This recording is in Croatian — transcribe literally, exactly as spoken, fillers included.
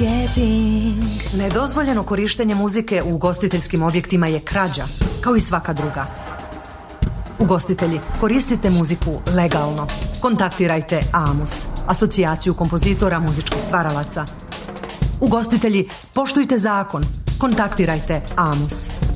forgetting. Nedozvoljeno korištenje muzike u ugostiteljskim objektima je krađa, kao i svaka druga. Ugostitelji, koristite muziku legalno. Kontaktirajte AMUS, asocijaciju kompozitora muzičkih stvaralaca. Ugostitelji, poštujte zakon. Kontaktirajte AMUS.